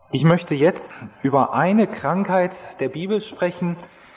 Ich möchte jetzt über eine Krankheit der Bibel sprechen.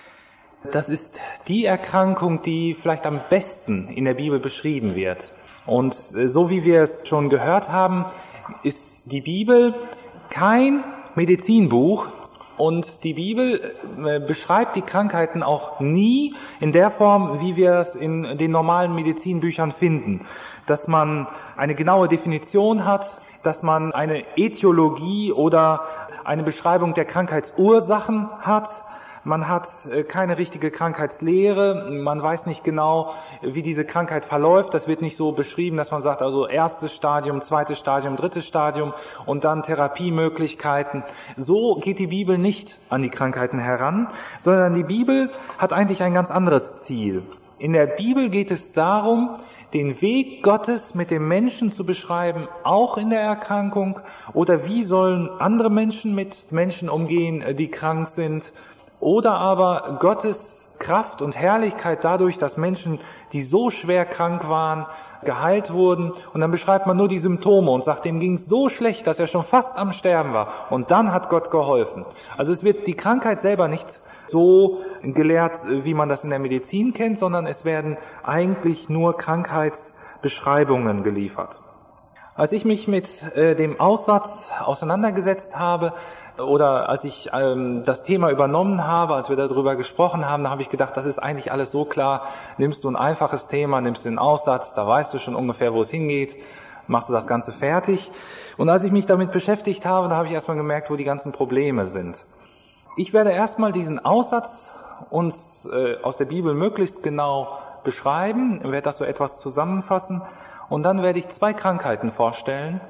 Das ist die Erkrankung, die vielleicht am besten in der Bibel beschrieben wird. Und so wie wir es schon gehört haben, ist die Bibel kein Medizinbuch. Und die Bibel beschreibt die Krankheiten auch nie in der Form, wie wir es in den normalen Medizinbüchern finden. Dass man eine genaue Definition hat, dass man eine Ätiologie oder eine Beschreibung der Krankheitsursachen hat. Man hat keine richtige Krankheitslehre, man weiß nicht genau, wie diese Krankheit verläuft. Das wird nicht so beschrieben, dass man sagt, also erstes Stadium, zweites Stadium, drittes Stadium und dann Therapiemöglichkeiten. So geht die Bibel nicht an die Krankheiten heran, sondern die Bibel hat eigentlich ein ganz anderes Ziel. In der Bibel geht es darum, den Weg Gottes mit dem Menschen zu beschreiben, auch in der Erkrankung, oder wie sollen andere Menschen mit Menschen umgehen, die krank sind, oder aber Gottes Kraft und Herrlichkeit dadurch, dass Menschen, die so schwer krank waren, geheilt wurden. Und dann beschreibt man nur die Symptome und sagt, dem ging es so schlecht, dass er schon fast am Sterben war. Und dann hat Gott geholfen. Also es wird die Krankheit selber nicht so gelehrt, wie man das in der Medizin kennt, sondern es werden eigentlich nur Krankheitsbeschreibungen geliefert. Als ich mich mit dem Aussatz auseinandergesetzt habe oder als ich das Thema übernommen habe, als wir darüber gesprochen haben, da habe ich gedacht, das ist eigentlich alles so klar. Nimmst du ein einfaches Thema, nimmst du den Aussatz, da weißt du schon ungefähr, wo es hingeht, machst du das Ganze fertig. Und als ich mich damit beschäftigt habe, da habe ich erstmal gemerkt, wo die ganzen Probleme sind. Ich werde erstmal diesen Aussatz uns aus der Bibel möglichst genau beschreiben, werde das so etwas zusammenfassen und dann werde ich 2 Krankheiten vorstellen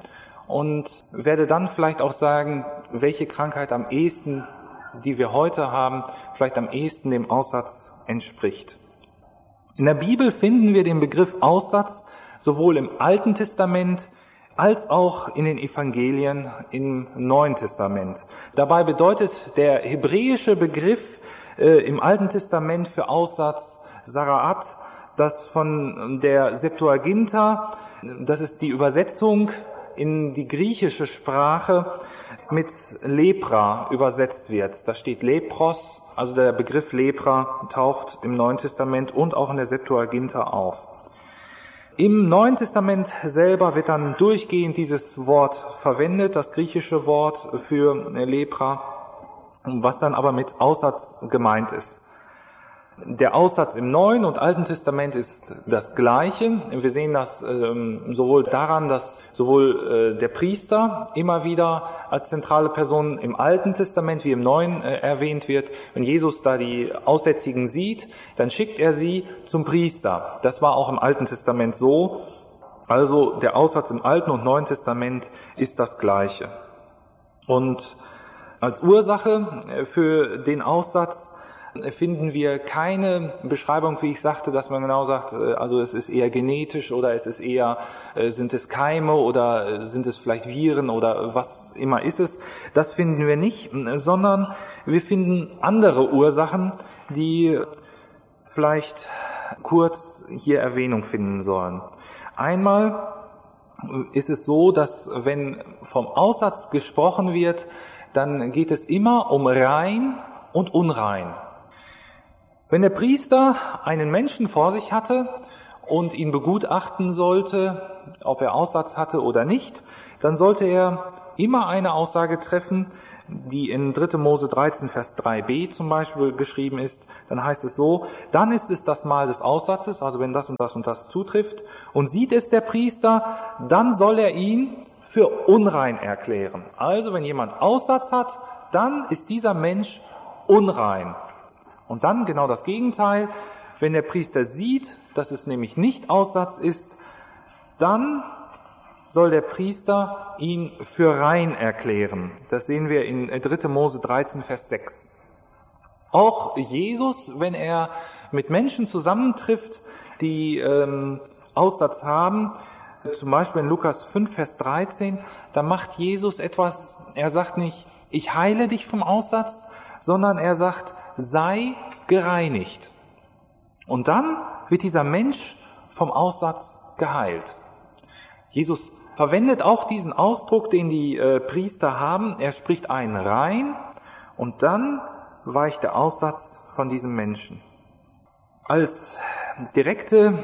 und werde dann vielleicht auch sagen, welche Krankheit am ehesten, die wir heute haben, vielleicht am ehesten dem Aussatz entspricht. In der Bibel finden wir den Begriff Aussatz sowohl im Alten Testament als auch in den Evangelien im Neuen Testament. Dabei bedeutet der hebräische Begriff im Alten Testament für Aussatz Saraat, das von der Septuaginta, das ist die Übersetzung in die griechische Sprache, mit Lepra übersetzt wird. Da steht Lepros, also der Begriff Lepra taucht im Neuen Testament und auch in der Septuaginta auf. Im Neuen Testament selber wird dann durchgehend dieses Wort verwendet, das griechische Wort für Lepra, was dann aber mit Aussatz gemeint ist. Der Aussatz im Neuen und Alten Testament ist das Gleiche. Wir sehen das sowohl daran, dass sowohl der Priester immer wieder als zentrale Person im Alten Testament wie im Neuen erwähnt wird. Wenn Jesus da die Aussätzigen sieht, dann schickt er sie zum Priester. Das war auch im Alten Testament so. Also der Aussatz im Alten und Neuen Testament ist das Gleiche. Und als Ursache für den Aussatz finden wir keine Beschreibung, wie ich sagte, dass man genau sagt, also es ist eher genetisch oder es ist eher, sind es Keime oder sind es vielleicht Viren oder was immer ist es. Das finden wir nicht, sondern wir finden andere Ursachen, die vielleicht kurz hier Erwähnung finden sollen. Einmal ist es so, dass wenn vom Aussatz gesprochen wird, dann geht es immer um rein und unrein. Wenn der Priester einen Menschen vor sich hatte und ihn begutachten sollte, ob er Aussatz hatte oder nicht, dann sollte er immer eine Aussage treffen, die in 3. Mose 13, Vers 3b zum Beispiel geschrieben ist. Dann heißt es so, dann ist es das Mal des Aussatzes, also wenn das und das und das zutrifft, und sieht es der Priester, dann soll er ihn für unrein erklären. Also wenn jemand Aussatz hat, dann ist dieser Mensch unrein. Und dann genau das Gegenteil, wenn der Priester sieht, dass es nämlich nicht Aussatz ist, dann soll der Priester ihn für rein erklären. Das sehen wir in 3. Mose 13, Vers 6. Auch Jesus, wenn er mit Menschen zusammentrifft, die Aussatz haben, zum Beispiel in Lukas 5, Vers 13, da macht Jesus etwas, er sagt nicht, ich heile dich vom Aussatz, sondern er sagt, sei gereinigt. Und dann wird dieser Mensch vom Aussatz geheilt. Jesus verwendet auch diesen Ausdruck, den die Priester haben. Er spricht einen rein und dann weicht der Aussatz von diesem Menschen. Als direkte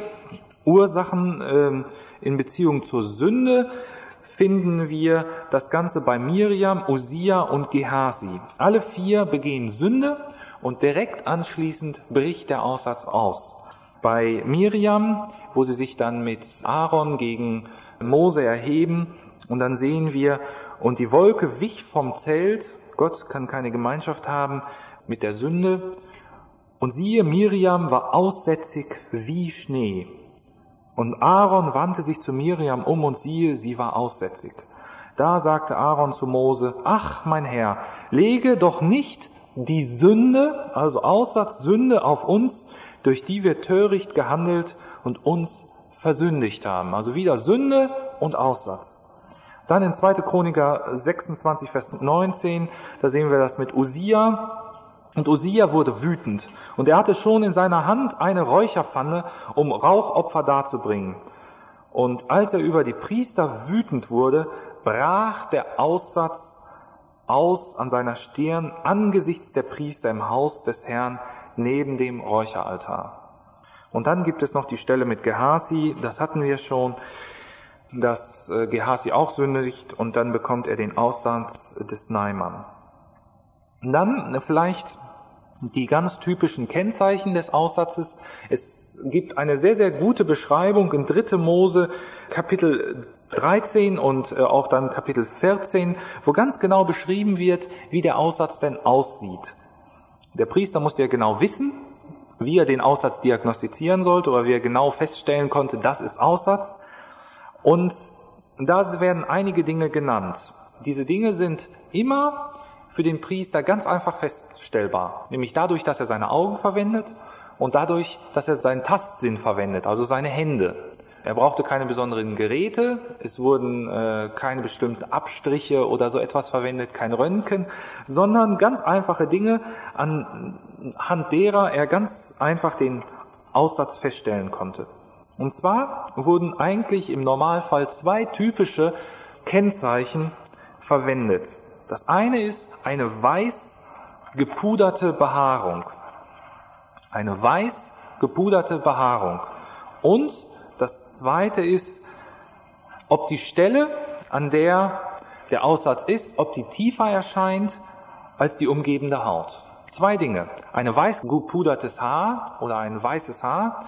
Ursachen in Beziehung zur Sünde finden wir das Ganze bei Miriam, Usia und Gehasi. Alle 4 begehen Sünde und direkt anschließend bricht der Aussatz aus. Bei Miriam, wo sie sich dann mit Aaron gegen Mose erheben, und dann sehen wir, und die Wolke wich vom Zelt, Gott kann keine Gemeinschaft haben mit der Sünde, und siehe, Miriam war aussätzig wie Schnee. Und Aaron wandte sich zu Miriam um und siehe, sie war aussätzig. Da sagte Aaron zu Mose, ach, mein Herr, lege doch nicht die Sünde, also Aussatz, Sünde auf uns, durch die wir töricht gehandelt und uns versündigt haben. Also wieder Sünde und Aussatz. Dann in 2. Chroniker 26, Vers 19, da sehen wir das mit Usia. Und Usia wurde wütend, und er hatte schon in seiner Hand eine Räucherpfanne, um Rauchopfer darzubringen. Und als er über die Priester wütend wurde, brach der Aussatz aus an seiner Stirn angesichts der Priester im Haus des Herrn neben dem Räucheraltar. Und dann gibt es noch die Stelle mit Gehasi, das hatten wir schon, dass Gehasi auch sündigt, und dann bekommt er den Aussatz des Naaman. Und dann vielleicht die ganz typischen Kennzeichen des Aussatzes. Es gibt eine sehr, sehr gute Beschreibung in 3. Mose Kapitel 13 und auch dann Kapitel 14, wo ganz genau beschrieben wird, wie der Aussatz denn aussieht. Der Priester musste ja genau wissen, wie er den Aussatz diagnostizieren sollte oder wie er genau feststellen konnte, das ist Aussatz. Und da werden einige Dinge genannt. Diese Dinge sind immer für den Priester ganz einfach feststellbar, nämlich dadurch, dass er seine Augen verwendet und dadurch, dass er seinen Tastsinn verwendet, also seine Hände. Er brauchte keine besonderen Geräte, es wurden keine bestimmten Abstriche oder so etwas verwendet, kein Röntgen, sondern ganz einfache Dinge, anhand derer er ganz einfach den Aussatz feststellen konnte. Und zwar wurden eigentlich im Normalfall 2 typische Kennzeichen verwendet. Das eine ist eine weiß gepuderte Behaarung. Eine weiß gepuderte Behaarung. Und das zweite ist, ob die Stelle, an der der Aussatz ist, ob die tiefer erscheint als die umgebende Haut. 2 Dinge. Eine weiß gepudertes Haar oder ein weißes Haar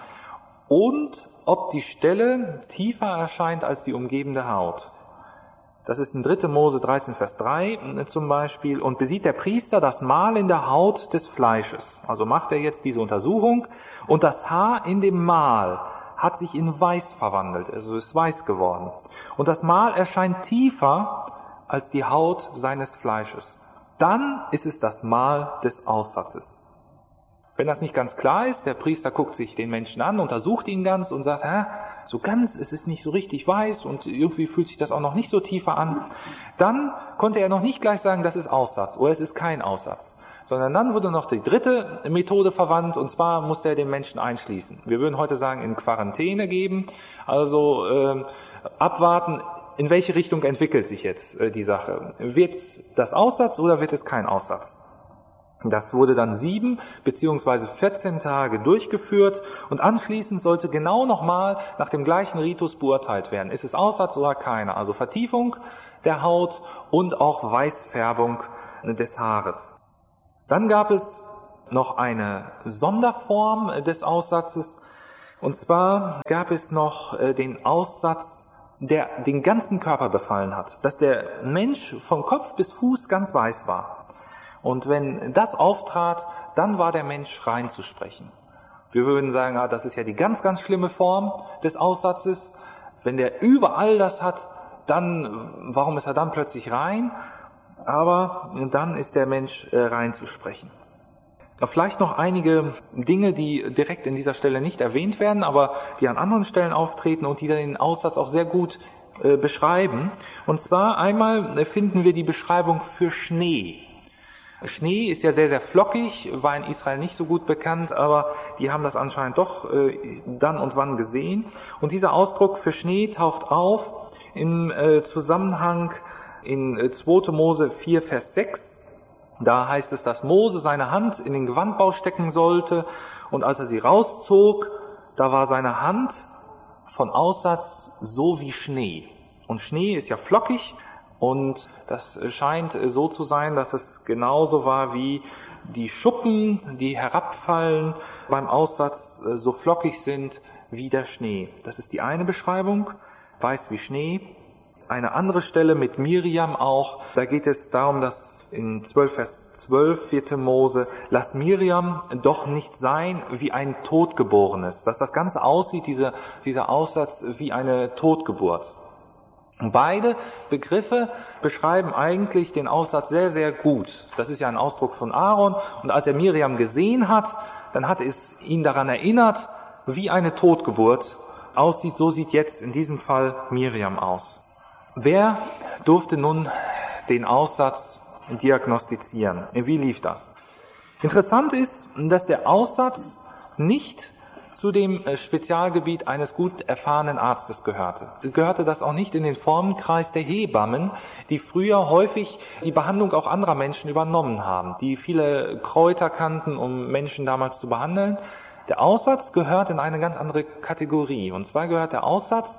und ob die Stelle tiefer erscheint als die umgebende Haut. Das ist in 3. Mose 13, Vers 3 zum Beispiel. Und besieht der Priester das Mal in der Haut des Fleisches. Also macht er jetzt diese Untersuchung. Und das Haar in dem Mal hat sich in weiß verwandelt. Also ist weiß geworden. Und das Mal erscheint tiefer als die Haut seines Fleisches. Dann ist es das Mal des Aussatzes. Wenn das nicht ganz klar ist, der Priester guckt sich den Menschen an, untersucht ihn ganz und sagt, so ganz, es ist nicht so richtig weiß und irgendwie fühlt sich das auch noch nicht so tiefer an, dann konnte er noch nicht gleich sagen, das ist Aussatz oder es ist kein Aussatz, sondern dann wurde noch die 3. Methode verwandt, und zwar musste er den Menschen einschließen. Wir würden heute sagen, in Quarantäne geben, also abwarten, in welche Richtung entwickelt sich jetzt die Sache. Wird das Aussatz oder wird es kein Aussatz? Das wurde dann 7 beziehungsweise 14 Tage durchgeführt und anschließend sollte genau nochmal nach dem gleichen Ritus beurteilt werden. Ist es Aussatz oder keiner? Also Vertiefung der Haut und auch Weißfärbung des Haares. Dann gab es noch eine Sonderform des Aussatzes, und zwar gab es noch den Aussatz, der den ganzen Körper befallen hat, dass der Mensch von Kopf bis Fuß ganz weiß war. Und wenn das auftrat, dann war der Mensch rein zu sprechen. Wir würden sagen, das ist ja die ganz, ganz schlimme Form des Aussatzes. Wenn der überall das hat, dann, warum ist er dann plötzlich rein? Aber dann ist der Mensch rein zu sprechen. Vielleicht noch einige Dinge, die direkt in dieser Stelle nicht erwähnt werden, aber die an anderen Stellen auftreten und die dann den Aussatz auch sehr gut beschreiben. Und zwar einmal finden wir die Beschreibung für Schnee. Schnee ist ja sehr, sehr flockig, war in Israel nicht so gut bekannt, aber die haben das anscheinend doch dann und wann gesehen. Und dieser Ausdruck für Schnee taucht auf im Zusammenhang in 2. Mose 4, Vers 6. Da heißt es, dass Mose seine Hand in den Gewandbau stecken sollte und als er sie rauszog, da war seine Hand von Aussatz so wie Schnee. Und Schnee ist ja flockig und das scheint so zu sein, dass es genauso war wie die Schuppen, die herabfallen beim Aussatz, so flockig sind wie der Schnee. Das ist die eine Beschreibung, weiß wie Schnee. Eine andere Stelle mit Miriam auch, da geht es darum, dass in 12 Vers 12, 4. Mose, lass Miriam doch nicht sein wie ein Totgeborenes, dass das Ganze aussieht, dieser Aussatz, wie eine Totgeburt. Und beide Begriffe beschreiben eigentlich den Aussatz sehr, sehr gut. Das ist ja ein Ausdruck von Aaron und als er Miriam gesehen hat, dann hat es ihn daran erinnert, wie eine Totgeburt aussieht, so sieht jetzt in diesem Fall Miriam aus. Wer durfte nun den Aussatz diagnostizieren? Wie lief das? Interessant ist, dass der Aussatz nicht zu dem Spezialgebiet eines gut erfahrenen Arztes gehörte das auch nicht in den Formenkreis der Hebammen, die früher häufig die Behandlung auch anderer Menschen übernommen haben, die viele Kräuter kannten, um Menschen damals zu behandeln. Der Aussatz gehört in eine ganz andere Kategorie. Und zwar gehört der Aussatz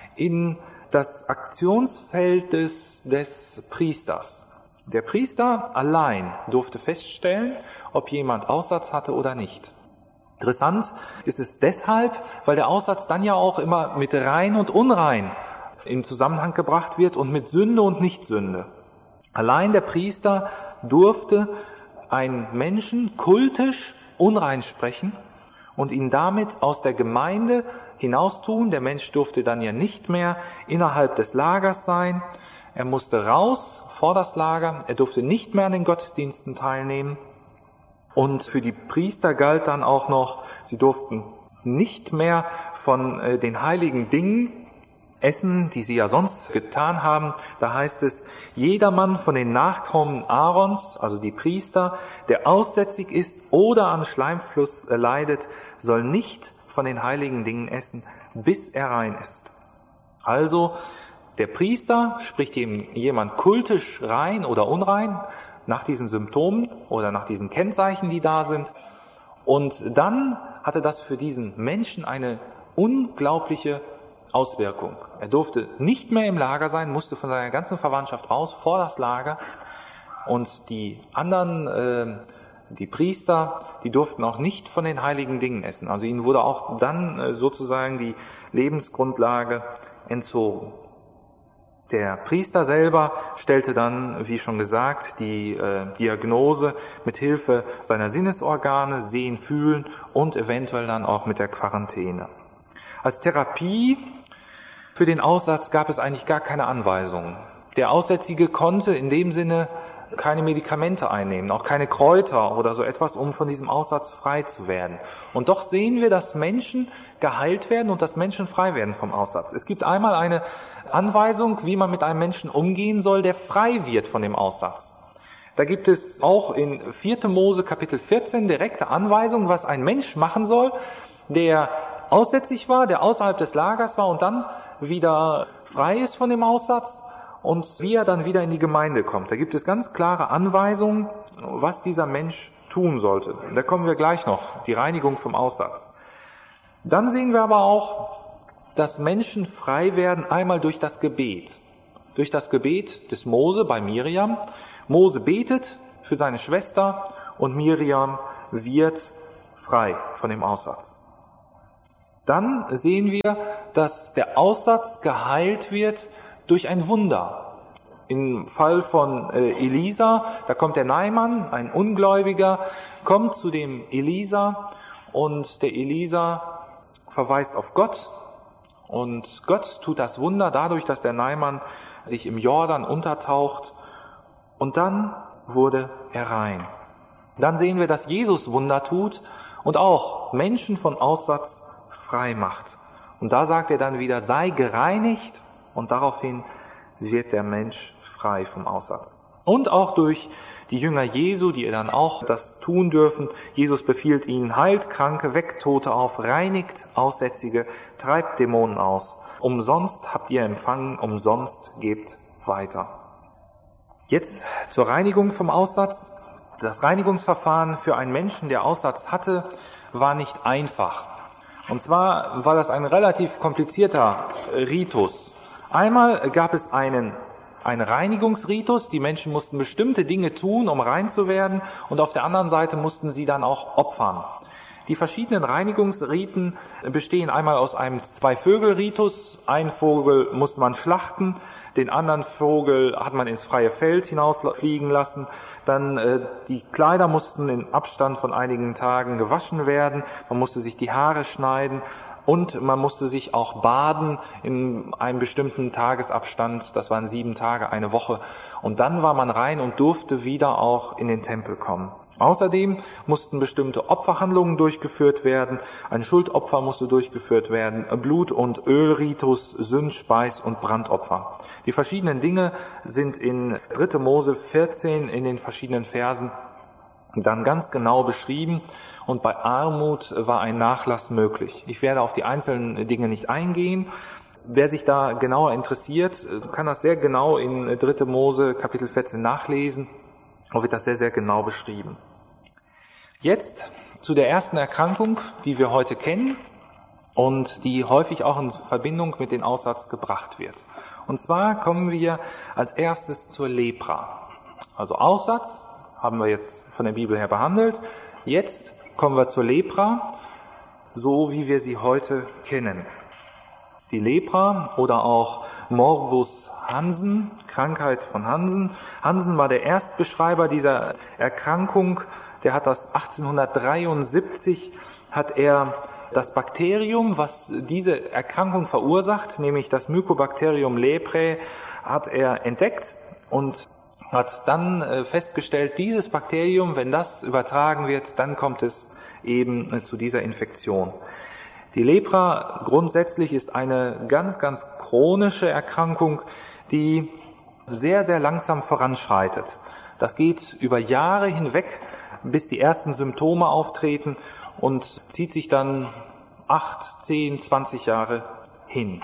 in das Aktionsfeld des Priesters. Der Priester allein durfte feststellen, ob jemand Aussatz hatte oder nicht. Interessant ist es deshalb, weil der Aussatz dann ja auch immer mit rein und unrein in Zusammenhang gebracht wird und mit Sünde und Nichtsünde. Allein der Priester durfte einen Menschen kultisch unrein sprechen und ihn damit aus der Gemeinde hinaustun. Der Mensch durfte dann ja nicht mehr innerhalb des Lagers sein. Er musste raus vor das Lager. Er durfte nicht mehr an den Gottesdiensten teilnehmen. Und für die Priester galt dann auch noch, sie durften nicht mehr von den heiligen Dingen essen, die sie ja sonst getan haben. Da heißt es, jedermann von den Nachkommen Aarons, also die Priester, der aussätzig ist oder an Schleimfluss leidet, soll nicht von den heiligen Dingen essen, bis er rein ist. Also der Priester spricht jemand kultisch rein oder unrein nach diesen Symptomen oder nach diesen Kennzeichen, die da sind. Und dann hatte das für diesen Menschen eine unglaubliche Auswirkung. Er durfte nicht mehr im Lager sein, musste von seiner ganzen Verwandtschaft raus vor das Lager. Und die anderen, die Priester, die durften auch nicht von den heiligen Dingen essen. Also ihnen wurde auch dann sozusagen die Lebensgrundlage entzogen. Der Priester selber stellte dann, wie schon gesagt, die Diagnose mit Hilfe seiner Sinnesorgane, Sehen, Fühlen und eventuell dann auch mit der Quarantäne. Als Therapie für den Aussatz gab es eigentlich gar keine Anweisungen. Der Aussätzige konnte in dem Sinne keine Medikamente einnehmen, auch keine Kräuter oder so etwas, um von diesem Aussatz frei zu werden. Und doch sehen wir, dass Menschen geheilt werden und dass Menschen frei werden vom Aussatz. Es gibt einmal eine Anweisung, wie man mit einem Menschen umgehen soll, der frei wird von dem Aussatz. Da gibt es auch in 4. Mose Kapitel 14 direkte Anweisungen, was ein Mensch machen soll, der aussätzig war, der außerhalb des Lagers war und dann wieder frei ist von dem Aussatz und wie er dann wieder in die Gemeinde kommt. Da gibt es ganz klare Anweisungen, was dieser Mensch tun sollte. Da kommen wir gleich noch, die Reinigung vom Aussatz. Dann sehen wir aber auch, dass Menschen frei werden, einmal durch das Gebet. Durch das Gebet des Mose bei Miriam. Mose betet für seine Schwester und Miriam wird frei von dem Aussatz. Dann sehen wir, dass der Aussatz geheilt wird durch ein Wunder. Im Fall von Elisa, da kommt der Naaman, ein Ungläubiger, kommt zu dem Elisa und der Elisa verweist auf Gott und Gott tut das Wunder dadurch, dass der Naaman sich im Jordan untertaucht und dann wurde er rein. Dann sehen wir, dass Jesus Wunder tut und auch Menschen von Aussatz frei macht. Und da sagt er dann wieder, sei gereinigt und daraufhin wird der Mensch frei vom Aussatz. Und auch durch die Jünger Jesu, die dann auch das tun dürfen. Jesus befiehlt ihnen, heilt Kranke, weckt Tote auf, reinigt Aussätzige, treibt Dämonen aus. Umsonst habt ihr empfangen, umsonst gebt weiter. Jetzt zur Reinigung vom Aussatz. Das Reinigungsverfahren für einen Menschen, der Aussatz hatte, war nicht einfach. Und zwar war das ein relativ komplizierter Ritus. Einmal gab es einen Reinigungsritus, die Menschen mussten bestimmte Dinge tun, um rein zu werden, und auf der anderen Seite mussten sie dann auch opfern. Die verschiedenen Reinigungsriten bestehen einmal aus einem Zwei-Vögel-Ritus. Einen Vogel musste man schlachten, den anderen Vogel hat man ins freie Feld hinausfliegen lassen. Dann die Kleider mussten in Abstand von einigen Tagen gewaschen werden, man musste sich die Haare schneiden und man musste sich auch baden in einem bestimmten Tagesabstand. Das waren 7 Tage, eine Woche. Und dann war man rein und durfte wieder auch in den Tempel kommen. Außerdem mussten bestimmte Opferhandlungen durchgeführt werden. Ein Schuldopfer musste durchgeführt werden, Blut- und Ölritus, Sünd-, Speis- und Brandopfer. Die verschiedenen Dinge sind in 3. Mose 14 in den verschiedenen Versen dann ganz genau beschrieben, und bei Armut war ein Nachlass möglich. Ich werde auf die einzelnen Dinge nicht eingehen. Wer sich da genauer interessiert, kann das sehr genau in 3. Mose Kapitel 14 nachlesen. Da wird das sehr, sehr genau beschrieben. Jetzt zu der ersten Erkrankung, die wir heute kennen und die häufig auch in Verbindung mit dem Aussatz gebracht wird. Und zwar kommen wir als erstes zur Lepra. Also Aussatz haben wir jetzt von der Bibel her behandelt. Jetzt kommen wir zur Lepra, so wie wir sie heute kennen. Die Lepra oder auch Morbus Hansen, Krankheit von Hansen. Hansen war der Erstbeschreiber dieser Erkrankung. Der hat das 1873, hat er das Bakterium, was diese Erkrankung verursacht, nämlich das Mycobacterium leprae, hat er entdeckt und hat dann festgestellt, dieses Bakterium, wenn das übertragen wird, dann kommt es eben zu dieser Infektion. Die Lepra grundsätzlich ist eine ganz, ganz chronische Erkrankung, die sehr, sehr langsam voranschreitet. Das geht über Jahre hinweg, bis die ersten Symptome auftreten und zieht sich dann 8, 10, 20 Jahre hin.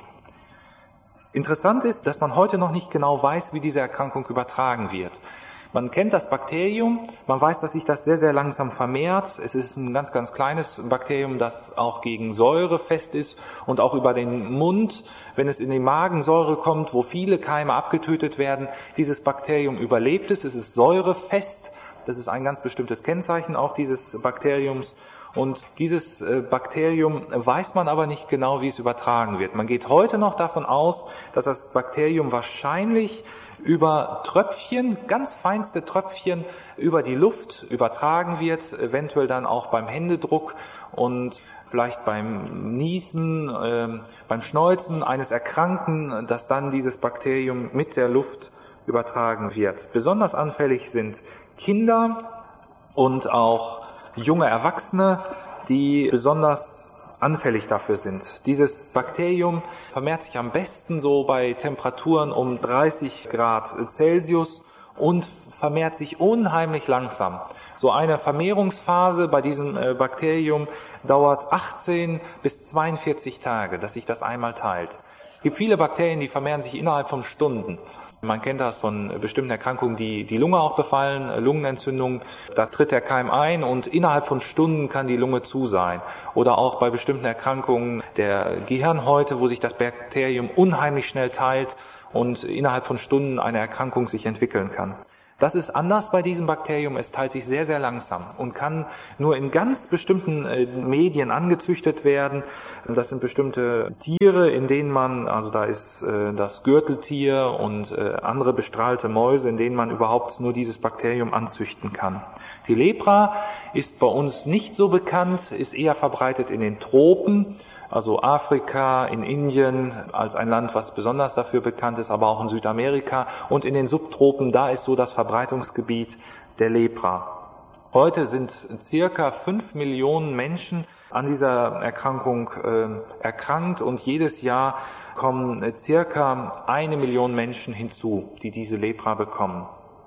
Interessant ist, dass man heute noch nicht genau weiß, wie diese Erkrankung übertragen wird. Man kennt das Bakterium, man weiß, dass sich das sehr, sehr langsam vermehrt. Es ist ein ganz, ganz kleines Bakterium, das auch gegen Säure fest ist und auch über den Mund, wenn es in die Magensäure kommt, wo viele Keime abgetötet werden, dieses Bakterium überlebt es. Es ist säurefest, das ist ein ganz bestimmtes Kennzeichen auch dieses Bakteriums. Und dieses Bakterium weiß man aber nicht genau, wie es übertragen wird. Man geht heute noch davon aus, dass das Bakterium wahrscheinlich über Tröpfchen, ganz feinste Tröpfchen, über die Luft übertragen wird, eventuell dann auch beim Händedruck und vielleicht beim Niesen, beim Schneuzen eines Erkrankten, dass dann dieses Bakterium mit der Luft übertragen wird. Besonders anfällig sind Kinder und auch junge Erwachsene, die besonders anfällig dafür sind. Dieses Bakterium vermehrt sich am besten so bei Temperaturen um 30 Grad Celsius und vermehrt sich unheimlich langsam. So eine Vermehrungsphase bei diesem Bakterium dauert 18 bis 42 Tage, dass sich das einmal teilt. Es gibt viele Bakterien, die vermehren sich innerhalb von Stunden. Man kennt das von bestimmten Erkrankungen, die die Lunge auch befallen, Lungenentzündung. Da tritt der Keim ein und innerhalb von Stunden kann die Lunge zu sein. Oder auch bei bestimmten Erkrankungen der Gehirnhäute, wo sich das Bakterium unheimlich schnell teilt und innerhalb von Stunden eine Erkrankung sich entwickeln kann. Das ist anders bei diesem Bakterium. Es teilt sich sehr, sehr langsam und kann nur in ganz bestimmten Medien angezüchtet werden. Das sind bestimmte Tiere, in denen man, also da ist das Gürteltier und andere bestrahlte Mäuse, in denen man überhaupt nur dieses Bakterium anzüchten kann. Die Lepra ist bei uns nicht so bekannt, ist eher verbreitet in den Tropen. Also Afrika, in Indien als ein Land, was besonders dafür bekannt ist, aber auch in Südamerika und in den Subtropen, da ist so das Verbreitungsgebiet der Lepra. Heute sind circa 5 Millionen Menschen an dieser Erkrankung erkrankt und jedes Jahr kommen circa 1 Million Menschen hinzu, die diese Lepra bekommen.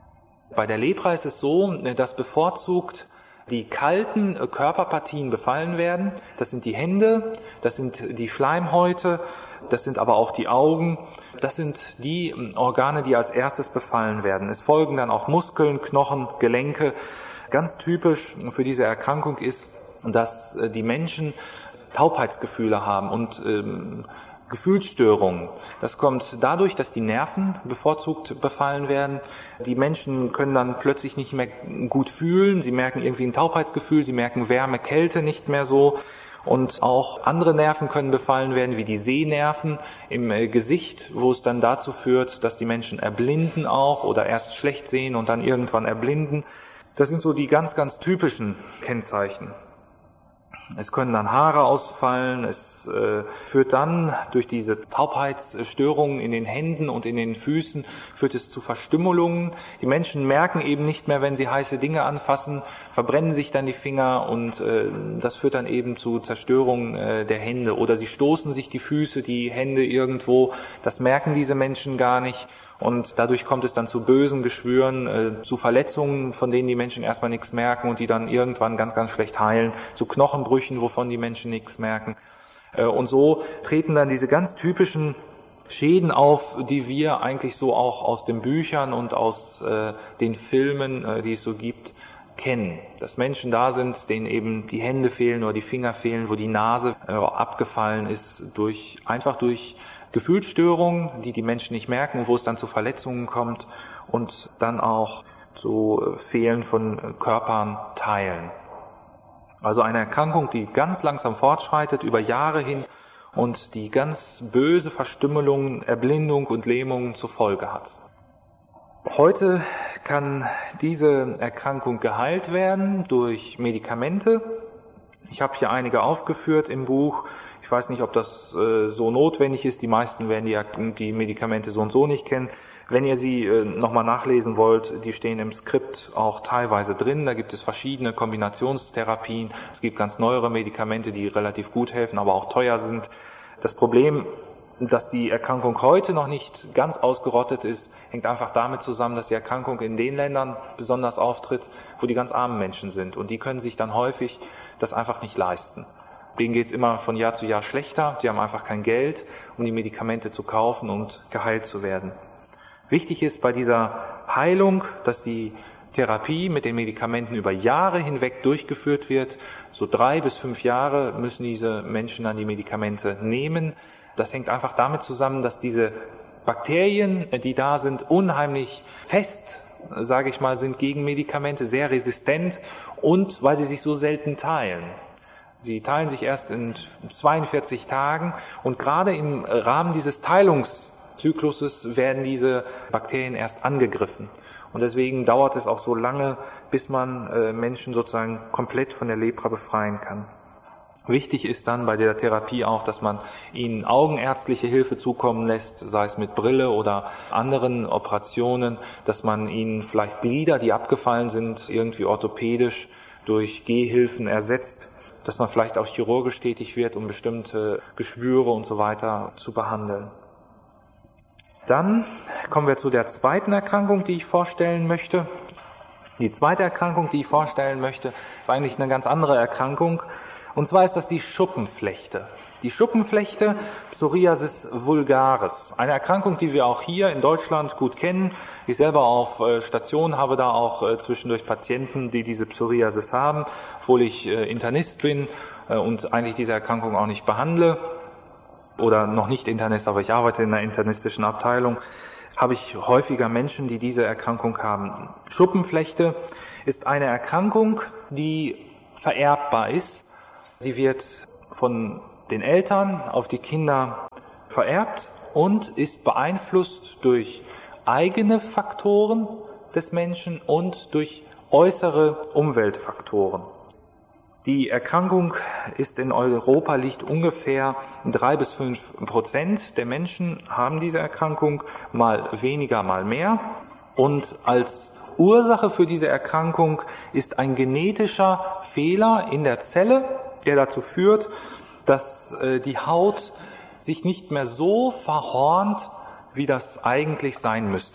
Bei der Lepra ist es so, dass bevorzugt die kalten Körperpartien befallen werden. Das sind die Hände, das sind die Schleimhäute, das sind aber auch die Augen. Das sind die Organe, die als erstes befallen werden. Es folgen dann auch Muskeln, Knochen, Gelenke. Ganz typisch für diese Erkrankung ist, dass die Menschen Taubheitsgefühle haben und Gefühlsstörungen. Das kommt dadurch, dass die Nerven bevorzugt befallen werden. Die Menschen können dann plötzlich nicht mehr gut fühlen. Sie merken irgendwie ein Taubheitsgefühl, sie merken Wärme, Kälte nicht mehr so. Und auch andere Nerven können befallen werden, wie die Sehnerven im Gesicht, wo es dann dazu führt, dass die Menschen erblinden auch oder erst schlecht sehen und dann irgendwann erblinden. Das sind so die ganz, ganz typischen Kennzeichen. Es können dann Haare ausfallen, es führt dann durch diese Taubheitsstörungen in den Händen und in den Füßen, führt es zu Verstümmelungen. Die Menschen merken eben nicht mehr, wenn sie heiße Dinge anfassen, verbrennen sich dann die Finger und das führt dann eben zu Zerstörung der Hände. Oder sie stoßen sich die Füße, die Hände irgendwo, das merken diese Menschen gar nicht. Und dadurch kommt es dann zu bösen Geschwüren, zu Verletzungen, von denen die Menschen erstmal nichts merken und die dann irgendwann ganz, ganz schlecht heilen, zu Knochenbrüchen, wovon die Menschen nichts merken. Und so treten dann diese ganz typischen Schäden auf, die wir eigentlich so auch aus den Büchern und aus den Filmen, die es so gibt, kennen. Dass Menschen da sind, denen eben die Hände fehlen oder die Finger fehlen, wo die Nase abgefallen ist, einfach durch Gefühlsstörungen, die die Menschen nicht merken, wo es dann zu Verletzungen kommt und dann auch zu Fehlen von Körperteilen. Also eine Erkrankung, die ganz langsam fortschreitet, über Jahre hin und die ganz böse Verstümmelungen, Erblindung und Lähmungen zur Folge hat. Heute kann diese Erkrankung geheilt werden durch Medikamente. Ich habe hier einige aufgeführt im Buch. Ich weiß nicht, ob das so notwendig ist. Die meisten werden die Medikamente so und so nicht kennen. Wenn ihr sie nochmal nachlesen wollt, die stehen im Skript auch teilweise drin. Da gibt es verschiedene Kombinationstherapien. Es gibt ganz neuere Medikamente, die relativ gut helfen, aber auch teuer sind. Das Problem, dass die Erkrankung heute noch nicht ganz ausgerottet ist, hängt einfach damit zusammen, dass die Erkrankung in den Ländern besonders auftritt, wo die ganz armen Menschen sind. Und die können sich dann häufig das einfach nicht leisten. Denen geht's immer von Jahr zu Jahr schlechter. Sie haben einfach kein Geld, um die Medikamente zu kaufen und geheilt zu werden. Wichtig ist bei dieser Heilung, dass die Therapie mit den Medikamenten über Jahre hinweg durchgeführt wird. So 3 bis 5 Jahre müssen diese Menschen dann die Medikamente nehmen. Das hängt einfach damit zusammen, dass diese Bakterien, die da sind, unheimlich fest, sage ich mal, sind gegen Medikamente, sehr resistent und weil sie sich so selten teilen. Sie teilen sich erst in 42 Tagen und gerade im Rahmen dieses Teilungszykluses werden diese Bakterien erst angegriffen. Und deswegen dauert es auch so lange, bis man Menschen sozusagen komplett von der Lepra befreien kann. Wichtig ist dann bei der Therapie auch, dass man ihnen augenärztliche Hilfe zukommen lässt, sei es mit Brille oder anderen Operationen, dass man ihnen vielleicht Glieder, die abgefallen sind, irgendwie orthopädisch durch Gehhilfen ersetzt, dass man vielleicht auch chirurgisch tätig wird, um bestimmte Geschwüre und so weiter zu behandeln. Dann kommen wir zu der zweiten Erkrankung, die ich vorstellen möchte. Die zweite Erkrankung, die ich vorstellen möchte, ist eigentlich eine ganz andere Erkrankung. Und zwar ist das die Schuppenflechte. Die Schuppenflechte, Psoriasis vulgaris. Eine Erkrankung, die wir auch hier in Deutschland gut kennen. Ich selber auf Station habe da auch zwischendurch Patienten, die diese Psoriasis haben, obwohl ich Internist bin und eigentlich diese Erkrankung auch nicht behandle. Oder noch nicht Internist, aber ich arbeite in einer internistischen Abteilung, habe ich häufiger Menschen, die diese Erkrankung haben. Schuppenflechte ist eine Erkrankung, die vererbbar ist. Sie wird von den Eltern auf die Kinder vererbt und ist beeinflusst durch eigene Faktoren des Menschen und durch äußere Umweltfaktoren. Die Erkrankung ist in Europa, liegt ungefähr 3 bis 5% der Menschen haben diese Erkrankung, mal weniger, mal mehr. Und als Ursache für diese Erkrankung ist ein genetischer Fehler in der Zelle, der dazu führt, dass die Haut sich nicht mehr so verhornt, wie das eigentlich sein müsste.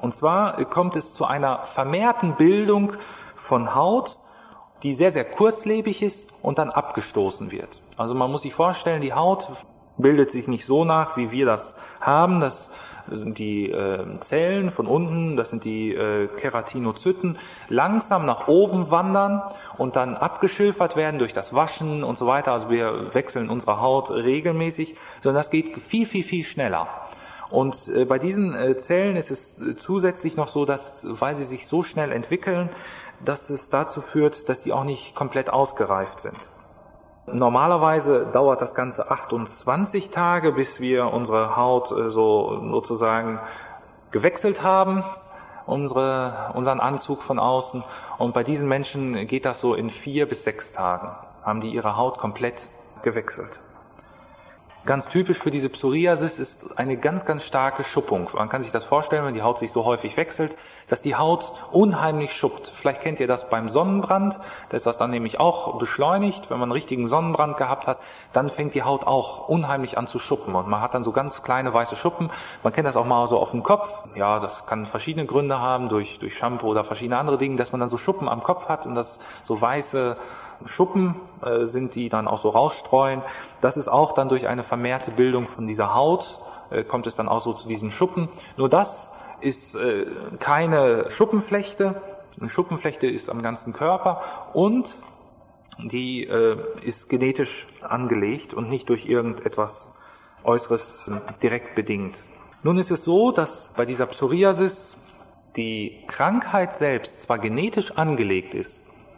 Und zwar kommt es zu einer vermehrten Bildung von Haut, die sehr, sehr kurzlebig ist und dann abgestoßen wird. Also man muss sich vorstellen, die Haut bildet sich nicht so nach, wie wir das haben. Das sind die Zellen von unten, das sind die Keratinozyten, langsam nach oben wandern und dann abgeschilfert werden durch das Waschen und so weiter. Also wir wechseln unsere Haut regelmäßig, sondern das geht viel, viel, viel schneller. Und bei diesen Zellen ist es zusätzlich noch so, dass, weil sie sich so schnell entwickeln, dass es dazu führt, dass die auch nicht komplett ausgereift sind. Normalerweise dauert das Ganze 28 Tage, bis wir unsere Haut sozusagen gewechselt haben, unseren Anzug von außen. Und bei diesen Menschen geht das so in 4 bis 6 Tagen, haben die ihre Haut komplett gewechselt. Ganz typisch für diese Psoriasis ist eine ganz, ganz starke Schuppung. Man kann sich das vorstellen, wenn die Haut sich so häufig wechselt, dass die Haut unheimlich schuppt. Vielleicht kennt ihr das beim Sonnenbrand, da ist das dann nämlich auch beschleunigt. Wenn man einen richtigen Sonnenbrand gehabt hat, dann fängt die Haut auch unheimlich an zu schuppen. Und man hat dann so ganz kleine weiße Schuppen. Man kennt das auch mal so auf dem Kopf. Ja, das kann verschiedene Gründe haben, durch Shampoo oder verschiedene andere Dinge, dass man dann so Schuppen am Kopf hat und das so weiße Schuppen sind, die dann auch so rausstreuen. Das ist auch dann durch eine vermehrte Bildung von dieser Haut, kommt es dann auch so zu diesem Schuppen. Nur das ist keine Schuppenflechte. Eine Schuppenflechte ist am ganzen Körper und die ist genetisch angelegt und nicht durch irgendetwas Äußeres direkt bedingt. Nun ist es so, dass bei dieser Psoriasis die Krankheit selbst zwar genetisch angelegt ist,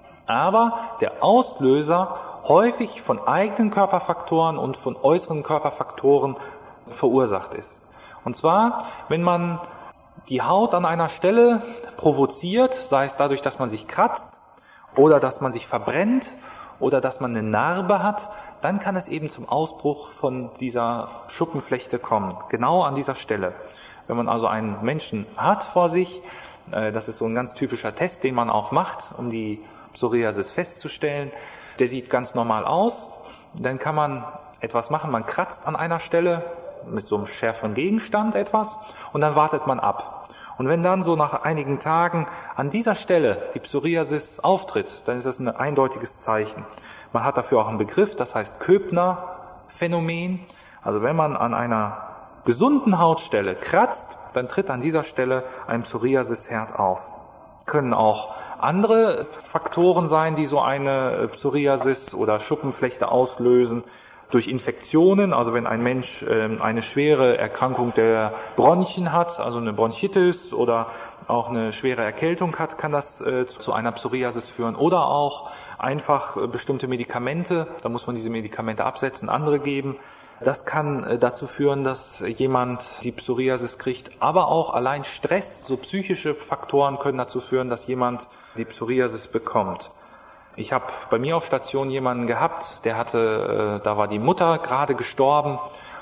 aber der Auslöser häufig von eigenen Körperfaktoren und von äußeren Körperfaktoren verursacht ist. Und zwar, wenn man die Haut an einer Stelle provoziert, sei es dadurch, dass man sich kratzt oder dass man sich verbrennt oder dass man eine Narbe hat, dann kann es eben zum Ausbruch von dieser Schuppenflechte kommen, genau an dieser Stelle. Wenn man also einen Menschen hat vor sich, das ist so ein ganz typischer Test, den man auch macht, um die Psoriasis festzustellen. Der sieht ganz normal aus. Dann kann man etwas machen. Man kratzt an einer Stelle mit so einem schärferen Gegenstand etwas und dann wartet man ab. Und wenn dann so nach einigen Tagen an dieser Stelle die Psoriasis auftritt, dann ist das ein eindeutiges Zeichen. Man hat dafür auch einen Begriff, das heißt Köbner-Phänomen. Also wenn man an einer gesunden Hautstelle kratzt, dann tritt an dieser Stelle ein Psoriasisherd auf. Können auch andere Faktoren sein, die so eine Psoriasis oder Schuppenflechte auslösen. Durch Infektionen, also wenn ein Mensch eine schwere Erkrankung der Bronchien hat, also eine Bronchitis oder auch eine schwere Erkältung hat, kann das zu einer Psoriasis führen. Oder auch einfach bestimmte Medikamente, da muss man diese Medikamente absetzen, andere geben. Das kann dazu führen, dass jemand die Psoriasis kriegt, aber auch allein Stress, so psychische Faktoren können dazu führen, dass jemand die Psoriasis bekommt. Ich habe bei mir auf Station jemanden gehabt, der hatte, da war die Mutter gerade gestorben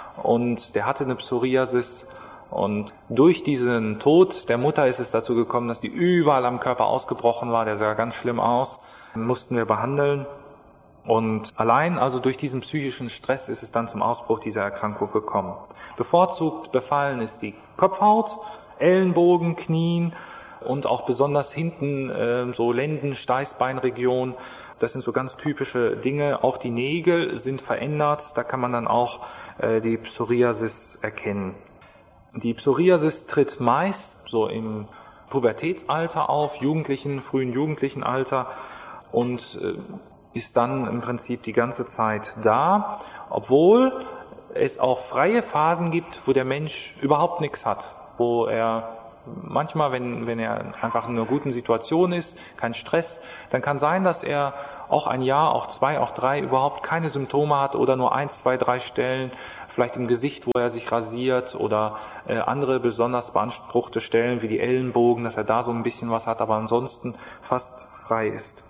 und der hatte eine Psoriasis und durch diesen Tod der Mutter ist es dazu gekommen, dass die überall am Körper ausgebrochen war, der sah ganz schlimm aus, mussten wir behandeln. Und allein also durch diesen psychischen Stress ist es dann zum Ausbruch dieser Erkrankung gekommen. Bevorzugt befallen ist die Kopfhaut, Ellenbogen, Knien und auch besonders hinten so Lenden, Steißbeinregion. Das sind so ganz typische Dinge. Auch die Nägel sind verändert. Da kann man dann auch die Psoriasis erkennen. Die Psoriasis tritt meist so im Pubertätsalter auf, frühen jugendlichen Alter und ist dann im Prinzip die ganze Zeit da, obwohl es auch freie Phasen gibt, wo der Mensch überhaupt nichts hat, wo er manchmal, wenn er einfach in einer guten Situation ist, kein Stress, dann kann sein, dass er auch ein Jahr, auch 2, auch 3 überhaupt keine Symptome hat oder nur 1, 2, 3 Stellen, vielleicht im Gesicht, wo er sich rasiert oder andere besonders beanspruchte Stellen wie die Ellenbogen, dass er da so ein bisschen was hat, aber ansonsten fast frei ist.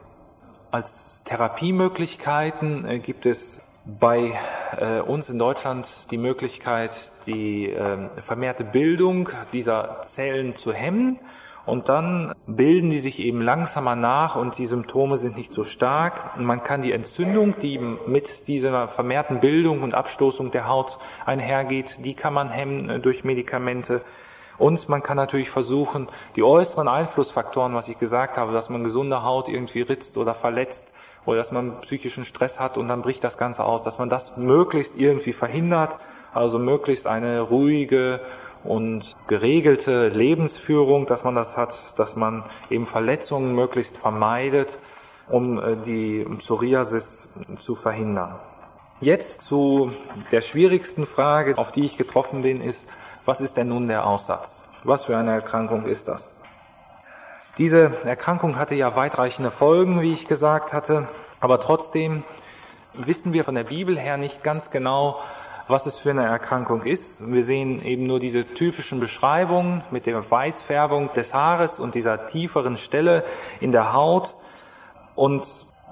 Als Therapiemöglichkeiten gibt es bei uns in Deutschland die Möglichkeit, die vermehrte Bildung dieser Zellen zu hemmen und dann bilden die sich eben langsamer nach und die Symptome sind nicht so stark. Und man kann die Entzündung, die mit dieser vermehrten Bildung und Abstoßung der Haut einhergeht, die kann man hemmen durch Medikamente. Und man kann natürlich versuchen, die äußeren Einflussfaktoren, was ich gesagt habe, dass man gesunde Haut irgendwie ritzt oder verletzt oder dass man psychischen Stress hat und dann bricht das Ganze aus, dass man das möglichst irgendwie verhindert, also möglichst eine ruhige und geregelte Lebensführung, dass man das hat, dass man eben Verletzungen möglichst vermeidet, um die Psoriasis zu verhindern. Jetzt zu der schwierigsten Frage, auf die ich getroffen bin, ist, was ist denn nun der Aussatz? Was für eine Erkrankung ist das? Diese Erkrankung hatte ja weitreichende Folgen, wie ich gesagt hatte, aber trotzdem wissen wir von der Bibel her nicht ganz genau, was es für eine Erkrankung ist. Wir sehen eben nur diese typischen Beschreibungen mit der Weißfärbung des Haares und dieser tieferen Stelle in der Haut. Und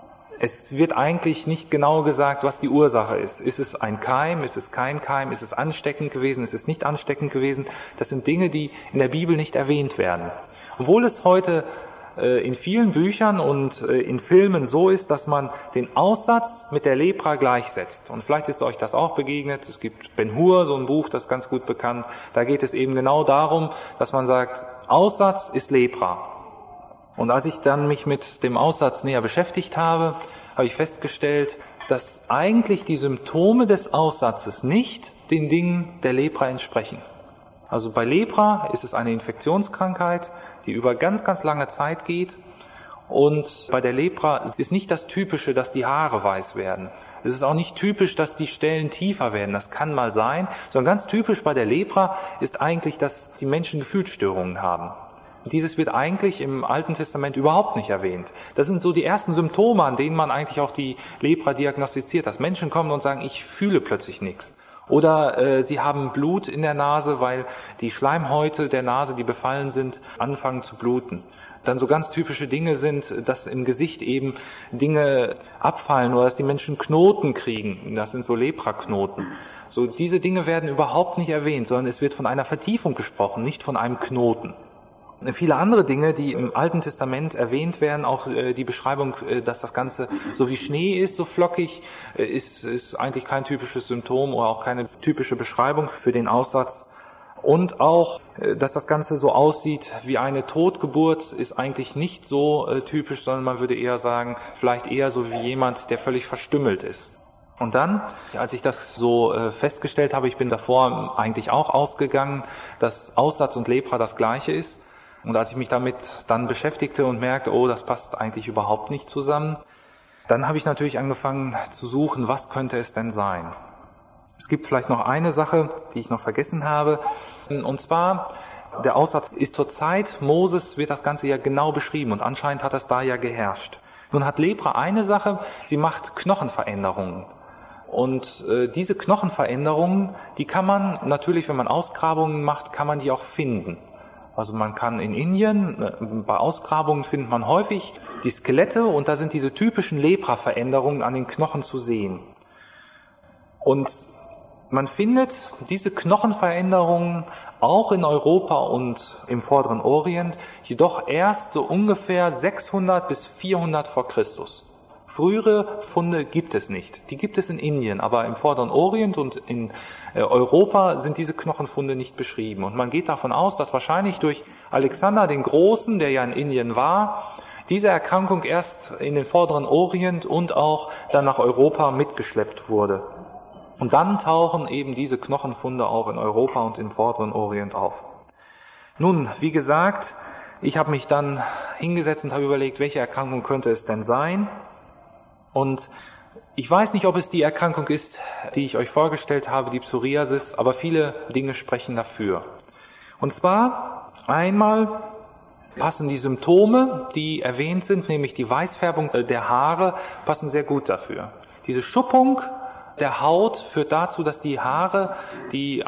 es wird eigentlich nicht genau gesagt, was die Ursache ist. Ist es ein Keim? Ist es kein Keim? Ist es ansteckend gewesen? Ist es nicht ansteckend gewesen? Das sind Dinge, die in der Bibel nicht erwähnt werden. Obwohl es heute in vielen Büchern und in Filmen so ist, dass man den Aussatz mit der Lepra gleichsetzt. Und vielleicht ist euch das auch begegnet. Es gibt Ben-Hur, so ein Buch, das ist ganz gut bekannt. Da geht es eben genau darum, dass man sagt, Aussatz ist Lepra. Und als ich dann mich mit dem Aussatz näher beschäftigt habe, habe ich festgestellt, dass eigentlich die Symptome des Aussatzes nicht den Dingen der Lepra entsprechen. Also bei Lepra ist es eine Infektionskrankheit, die über ganz, ganz lange Zeit geht. Und bei der Lepra ist nicht das Typische, dass die Haare weiß werden. Es ist auch nicht typisch, dass die Stellen tiefer werden. Das kann mal sein. Sondern ganz typisch bei der Lepra ist eigentlich, dass die Menschen Gefühlsstörungen haben. Und dieses wird eigentlich im Alten Testament überhaupt nicht erwähnt. Das sind so die ersten Symptome, an denen man eigentlich auch die Lepra diagnostiziert, dass Menschen kommen und sagen, ich fühle plötzlich nichts. Oder sie haben Blut in der Nase, weil die Schleimhäute der Nase, die befallen sind, anfangen zu bluten. Dann so ganz typische Dinge sind, dass im Gesicht eben Dinge abfallen oder dass die Menschen Knoten kriegen. Das sind so Lepraknoten. So diese Dinge werden überhaupt nicht erwähnt, sondern es wird von einer Vertiefung gesprochen, nicht von einem Knoten. Viele andere Dinge, die im Alten Testament erwähnt werden, auch die Beschreibung, dass das Ganze so wie Schnee ist, so flockig, ist eigentlich kein typisches Symptom oder auch keine typische Beschreibung für den Aussatz. Und auch, dass das Ganze so aussieht wie eine Totgeburt, ist eigentlich nicht so typisch, sondern man würde eher sagen, vielleicht eher so wie jemand, der völlig verstümmelt ist. Und dann, als ich das so festgestellt habe, ich bin davor eigentlich auch ausgegangen, dass Aussatz und Lepra das Gleiche ist. Und als ich mich damit dann beschäftigte und merkte, oh, das passt eigentlich überhaupt nicht zusammen, dann habe ich natürlich angefangen zu suchen, was könnte es denn sein? Es gibt vielleicht noch eine Sache, die ich noch vergessen habe. Und zwar, der Aussatz ist zur Zeit Moses, wird das Ganze ja genau beschrieben und anscheinend hat das da ja geherrscht. Nun hat Lepra eine Sache, sie macht Knochenveränderungen. Und diese Knochenveränderungen, die kann man natürlich, wenn man Ausgrabungen macht, kann man die auch finden. Also man kann in Indien, bei Ausgrabungen findet man häufig die Skelette und da sind diese typischen Lepra-Veränderungen an den Knochen zu sehen. Und man findet diese Knochenveränderungen auch in Europa und im Vorderen Orient, jedoch erst so ungefähr 600 bis 400 vor Christus. Frühere Funde gibt es nicht. Die gibt es in Indien, aber im Vorderen Orient und in Europa sind diese Knochenfunde nicht beschrieben. Und man geht davon aus, dass wahrscheinlich durch Alexander den Großen, der ja in Indien war, diese Erkrankung erst in den Vorderen Orient und auch dann nach Europa mitgeschleppt wurde. Und dann tauchen eben diese Knochenfunde auch in Europa und im Vorderen Orient auf. Nun, wie gesagt, ich habe mich dann hingesetzt und habe überlegt, welche Erkrankung könnte es denn sein? Und ich weiß nicht, ob es die Erkrankung ist, die ich euch vorgestellt habe, die Psoriasis, aber viele Dinge sprechen dafür. Und zwar einmal passen die Symptome, die erwähnt sind, nämlich die Weißfärbung der Haare, passen sehr gut dafür. Diese Schuppung der Haut führt dazu, dass die Haare, die